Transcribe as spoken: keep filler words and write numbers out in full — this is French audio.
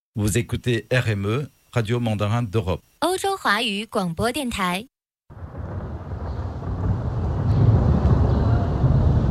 Vous écoutez R M E, Radio Mandarin d'Europe. 欧洲华语广播电台。